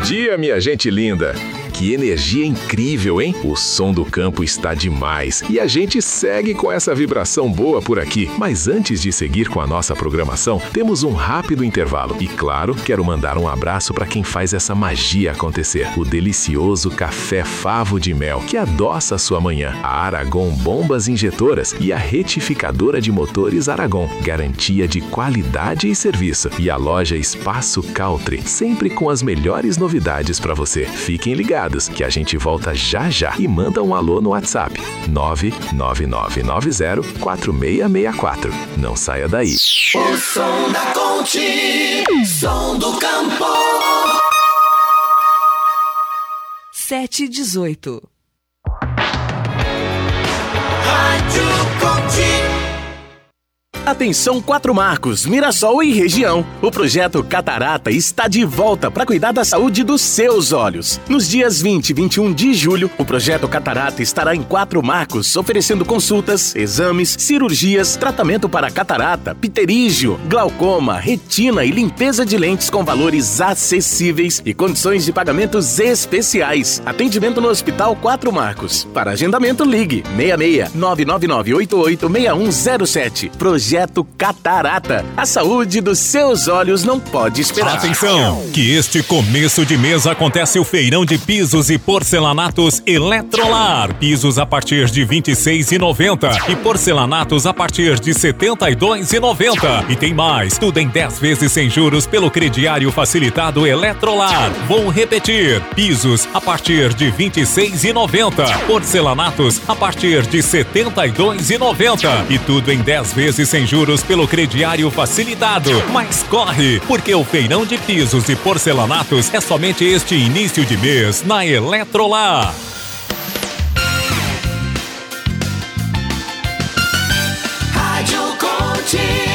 dia, minha gente linda! Que energia incrível, hein? O som do campo está demais e a gente segue com essa vibração boa por aqui. Mas antes de seguir com a nossa programação, temos um rápido intervalo. E claro, quero mandar um abraço para quem faz essa magia acontecer. O delicioso café Favo de Mel, que adoça a sua manhã. A Aragon Bombas Injetoras e a retificadora de motores Aragon. Garantia de qualidade e serviço. E a loja Espaço Country, sempre com as melhores novidades para você. Fiquem ligados que a gente volta já já e manda um alô no WhatsApp 999904664. Não saia daí. O som da Conte, som do campo. 7:18. Rádio Conte. Atenção 4 Marcos, Mirassol e região. O projeto Catarata está de volta para cuidar da saúde dos seus olhos. Nos dias 20 e 21 de julho, o projeto Catarata estará em 4 Marcos, oferecendo consultas, exames, cirurgias, tratamento para catarata, pterígio, glaucoma, retina e limpeza de lentes com valores acessíveis e condições de pagamentos especiais. Atendimento no Hospital 4 Marcos. Para agendamento, ligue 66 999886107. Projeto Catarata. A saúde dos seus olhos não pode esperar. Atenção, que este começo de mês acontece o feirão de pisos e porcelanatos Eletrolar. Pisos a partir de R$ 26,90 e porcelanatos a partir de R$ 72,90. E tem mais, tudo em 10 vezes sem juros pelo crediário facilitado Eletrolar. Vou repetir, pisos a partir de R$ 26,90, porcelanatos a partir de R$ 72,90 e tudo em 10 vezes sem juros pelo crediário facilitado. Mas corre, porque o feirão de pisos e porcelanatos é somente este início de mês na Eletrolar. Rádio Conte.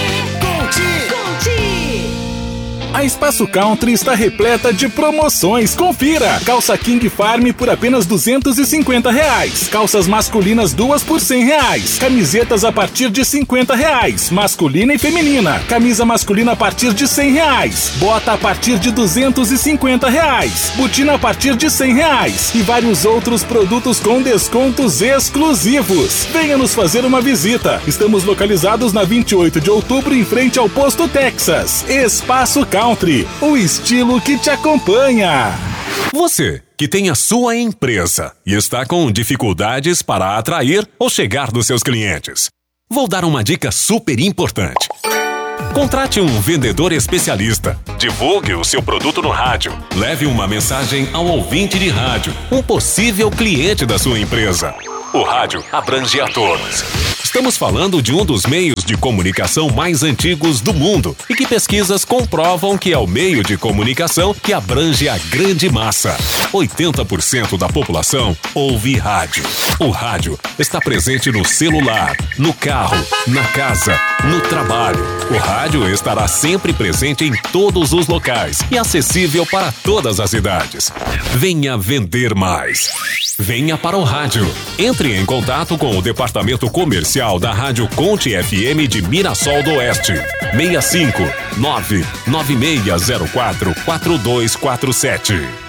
A Espaço Country está repleta de promoções. Confira! Calça King Farm por apenas R$ 250. Calças masculinas 2 por R$ 100. Camisetas a partir de R$ 50. Masculina e feminina. Camisa masculina a partir de R$ 100. Bota a partir de R$ 250. Botina a partir de R$ 100. E vários outros produtos com descontos exclusivos. Venha nos fazer uma visita. Estamos localizados na 28 de outubro, em frente ao Posto Texas. Espaço Country. O estilo que te acompanha. Você que tem a sua empresa e está com dificuldades para atrair ou chegar dos seus clientes. Vou dar uma dica super importante. Contrate um vendedor especialista. Divulgue o seu produto no rádio. Leve uma mensagem ao ouvinte de rádio, um possível cliente da sua empresa. O rádio abrange a todos. Estamos falando de um dos meios de comunicação mais antigos do mundo e que pesquisas comprovam que é o meio de comunicação que abrange a grande massa. 80% da população ouve rádio. O rádio está presente no celular, no carro, na casa, no trabalho. O rádio estará sempre presente em todos os locais e acessível para todas as idades. Venha vender mais. Venha para o rádio. Entre em contato com o departamento comercial da Rádio Conte FM de Mirassol do Oeste. 65 99604 4247.